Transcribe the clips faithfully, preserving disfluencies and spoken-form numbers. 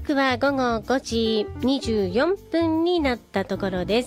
刻は午後ごじにじゅうよんぷんになったところです。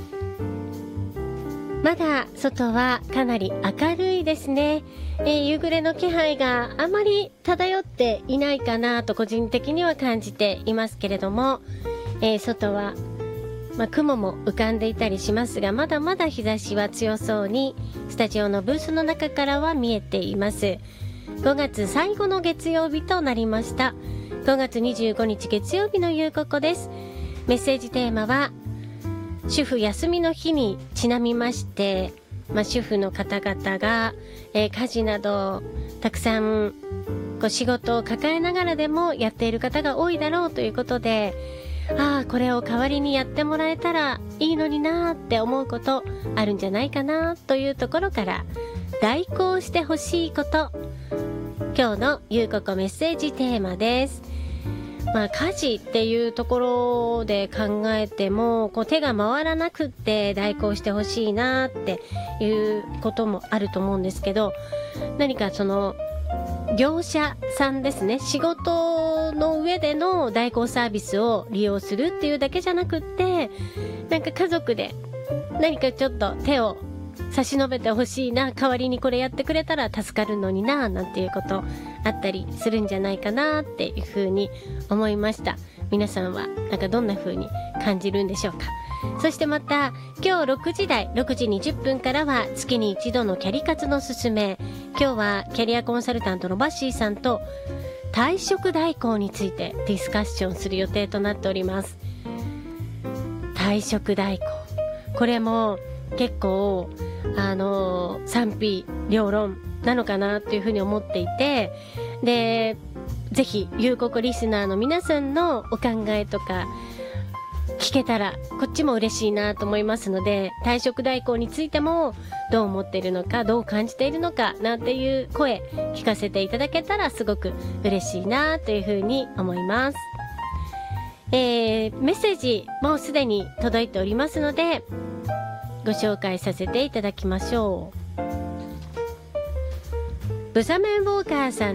まだ外はかなり明るいですね。えー、夕暮れの気配があまり漂っていないかなと個人的には感じていますけれども、えー、外は、まあ、雲も浮かんでいたりしますが、まだまだ日差しは強そうにスタジオのブースの中からは見えています。ごがつ最後の月曜日となりました。ごがつにじゅうごにち月曜日のゆうここです。メッセージテーマは主婦休みの日にちなみまして、まあ、主婦の方々が、えー、家事などたくさんこう仕事を抱えながらでもやっている方が多いだろうということで、ああこれを代わりにやってもらえたらいいのになーって思うことあるんじゃないかなというところから代行してほしいこと、今日のゆうここメッセージテーマです。まあ、家事っていうところで考えてもこう手が回らなくって代行してほしいなっていうこともあると思うんですけど、何かその業者さんですね、仕事の上での代行サービスを利用するっていうだけじゃなくって、なんか家族で何かちょっと手を差し伸べてほしいな、代わりにこれやってくれたら助かるのにな、なんていうことあったりするんじゃないかなっていうふうに思いました。皆さんはなんかどんなふうに感じるんでしょうか。そしてまた今日ろくじ台ろくじにじゅっぷんからは月に一度のキャリ活のすすめ。今日はキャリアコンサルタントのバッシーさんと退職代行についてディスカッションする予定となっております。退職代行、これも結構あの賛否両論なのかなというふうに思っていて、でぜひゆうここリスナーの皆さんのお考えとか聞けたらこっちも嬉しいなと思いますので、退職代行についてもどう思っているのか、どう感じているのかなんていう声聞かせていただけたらすごく嬉しいなというふうに思います。えー、メッセージもうすでに届いておりますのでご紹介させていただきましょう。ブザメンウォーカーさん